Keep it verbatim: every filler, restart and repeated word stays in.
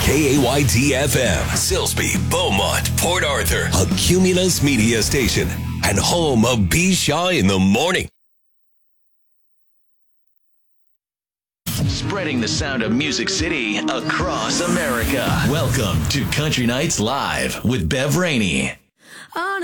K A Y T F M, Silsbee, Beaumont, Port Arthur, a Cumulus media station, and home of B. Shaw in the Morning. Spreading the sound of Music City across America. Welcome to Country Nights Live with Bev Rainey.